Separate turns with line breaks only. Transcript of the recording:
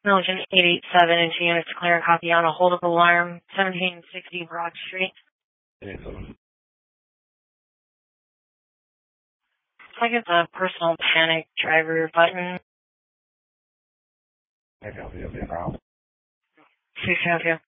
Milligan 887 into units clear, copy on a hold-up alarm, 1760 Broad Street.
887.
Click the personal panic driver button.
I copy of the now.
Please have you.